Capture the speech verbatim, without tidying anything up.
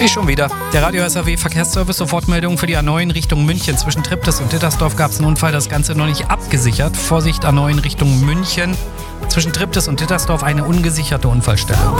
Ich schon wieder. Der Radio S R W Verkehrsservice, Sofortmeldung für die A neun Richtung München. Zwischen Triptis und Dittersdorf gab es einen Unfall, das Ganze noch nicht abgesichert. Vorsicht, A neun Richtung München. Zwischen Triptis und Dittersdorf eine ungesicherte Unfallstelle.